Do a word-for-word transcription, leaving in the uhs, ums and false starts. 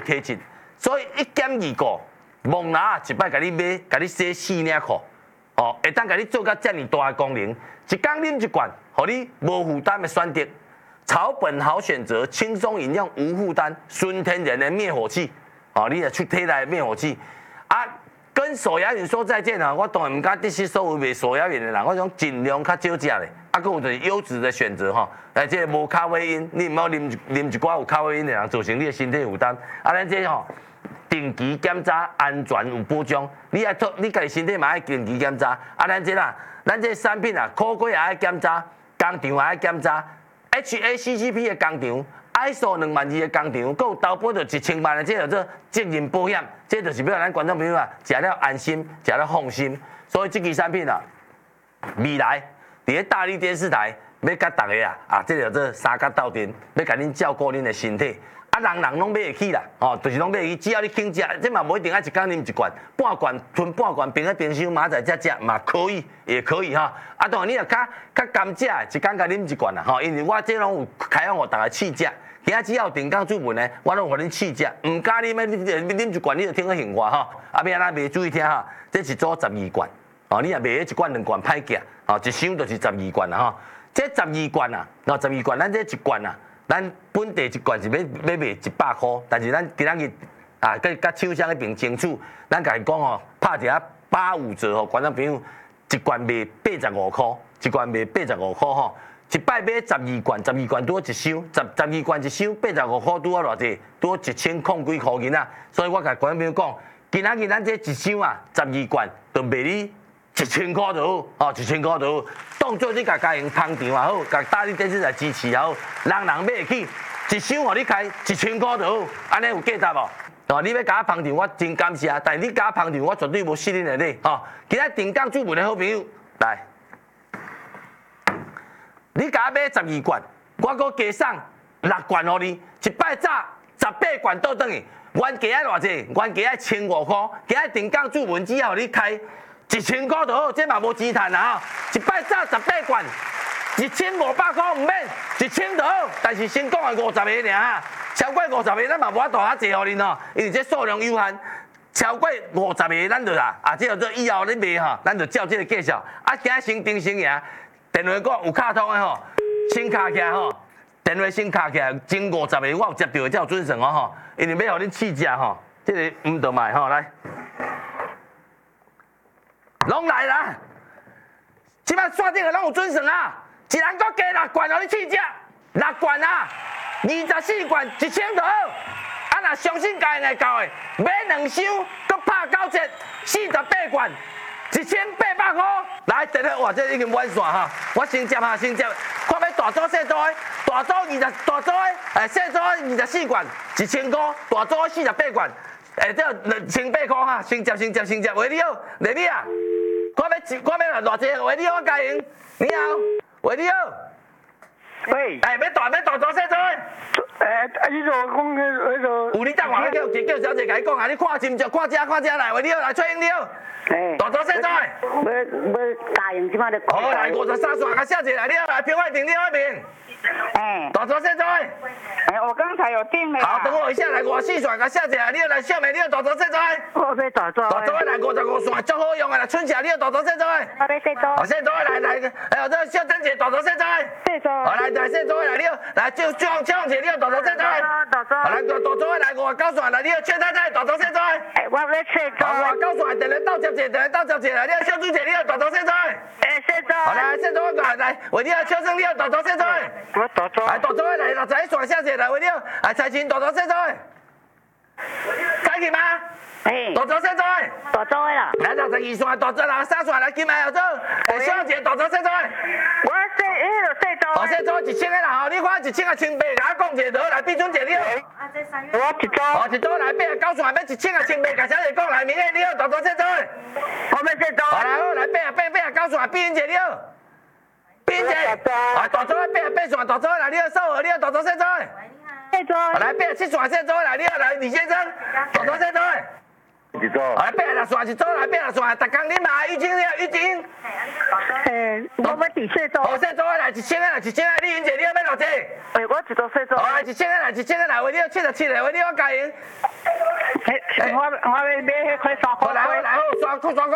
体质，所以一减二个，蒙拿一摆甲你买，甲你洗四领裤，哦，会当甲你做到遮尔大的功能，一工啉一罐，互你无负担的选择。草本好选择，轻松饮用无负担，纯天然的灭火器，哦，你也出体内灭火器啊。跟手摇饮说再见啊！我当然唔敢得失所有卖手摇饮的人，我想尽量较少食咧。啊，佮有就是优质的选择吼，来这无咖啡因，你唔好啉啉一寡有咖啡因的人，造成你的身体负担。啊，咱这吼定期检查，安全有保障。你爱做，你家己身体嘛爱定期检查。啊，咱这啦，咱这产品啊，可贵也爱检查，工厂也爱检查 ，H A C C P 的工厂。I S O 两万二的工厂，佮有投保到一千万的，这叫做责任保险，这就是要咱观众朋友啊，食了安心，食了放心。所以这支产品啊，未来伫咧大力电视台要甲大家啊，啊，这叫做三甲斗阵，要甲恁照顾恁的身体。啊，人人拢买得起啦，哦，就是拢买得起，只要你肯食，这嘛无一定爱一工啉一罐，半罐吞半罐，冰在冰箱明仔载才食嘛可以，也可以哈。啊，当然你若较较甘食，一工甲啉一罐啦，吼，因为我这拢有开放互大家试食。今仔只要定岗主文呢，我拢互恁试食，唔加啉的，你啉一罐你就听个幸福哈。啊，要安怎卖？注意听哈，这一组十二罐，哦，你若卖一罐两罐歹价，哦，一箱就是十二罐啦哈。这十二罐啊，哦，十二罐，咱这一罐啊，咱本地一罐是要要卖一百块，但是咱今仔日啊，甲甲厂商迄边争取，咱家己讲哦，拍一下八五折吼，观众朋友一罐卖八十五块，一罐卖八十五块吼。一摆买十二罐，十二罐拄一箱，十十二罐一箱，八十五块拄啊偌济，拄一千空几块银啊！所以我甲观众朋友讲，今仔日咱这一箱啊，十二罐就卖你一千块就好，哦，一千块就好，当做你家家用捧场也好，甲大力电视台支持也好，人人买得起，一箱互你开一千块就好，安尼有价值无？哦，你要甲我捧场，我真感谢，但是你甲我捧场，我绝对无失恁的礼，哦，今仔定岗主文的好朋友来。你甲我买十二罐，我搁加送六罐互你，一摆早十八罐倒转去，原价爱偌济？原价爱千五块，今仔定岗主文只要你开一千块就好，这嘛无钱赚啊！一摆早十八罐，一千五百块唔免，一千就好。但是先讲的五十个尔，超过五十个咱嘛无法度遐济互恁哦，因为这数量有限。超过五十个咱就啦，啊，这叫做以后你卖吼，咱就照这个介绍。啊，今仔先定先赢。电话讲有卡通的吼，先卡起来吼，电话先卡起来，前五十个我有接到的才有准算哦吼，因为要互恁试食吼，这个唔得卖吼来，拢来啦，即摆刷顶个拢有准算啊，一人搁加六罐互你试食，六罐啊，二十四罐一千就好，啊若相信家会到的，买两箱搁拍九折，四十八罐。一千八百块，来，电话哇，这已经满线哈，我先接下，先接，看要大组小组的，大组二十，大组的，诶，小组二十四罐，一千块，大组四十八罐，诶，这两千八块哈，先接，先接，先接，喂你好，丽丽啊，看要，看要偌济，喂你好，我家营，你好，喂你好， 喂， 诶，要大要大组小组的， 诶，啊，你就讲迄迄个， 有你等我叫叫小姐甲你讲啊，你看真着，看遮看遮来，喂你好，来崔英你好。 诶， 大组小组的。 要要答应即摆咧。 好，来五十三线，甲小姐来，你好，来平外平，你好平。 哎， 大组小组的。 哎，我刚才有订了。 好，等我一下来五四线，甲小姐来，你好，来小妹，你好，大组小组的。 我要大组。 大组的来五十五线，足好用的啦，春霞，你好，大组小组的。 我要小组。 好，小组的来来，哎呦，这小珍姐，大组小组的。 小组。 好，来来小组的来，你好，来就就就姐，你好，大组小组的。 大组。 好，来大组的来五十九线来，你好，邱太太，大组小组的。 哎，我要小组。 好，五十九线，电话到接者，电话到接者来，你好，小朱姐，你好，大组小组的。 哎，小组。 好，来小组我来来，喂，你好，邱生，你好，大组小组的。 我大组。 来大组的来，六十一线小姐来，喂你好，来财前大组小组的。开去吗？ 哎， 大组小组的。 大组的啦。 来六十二线大组，六十三线来，金牌后组，哎，小姐大组小组的。 我小，迄个小组。 哦，小组一千个啦，吼，你看一千啊千八，甲我讲一个，来，毕准姐你好。 我一组。 哦，一组来八十九线，要一千啊千八，甲小姐讲来，明个你好，大组小组的。 我要小组。 好来好，来八十八八十九线，毕云姐你好。毕云姐。啊，大组的八十八线，大组的来，你好，少和你好，大组小组的。 小组。 来八十七线小组的来，你好，来李先生，大组小组的。 一组。 来八十算一组，来八十算，逐工你嘛玉晶了，玉晶。 诶，我要第四组。 好，四组来一千个来一千个，李云姐你要要偌济？ 诶，我一组四组。 好，来一千个来一千个来，话你要七十七个，话你要加赢。 诶，我我要买迄块三块。 好，来好来好，刷刷刷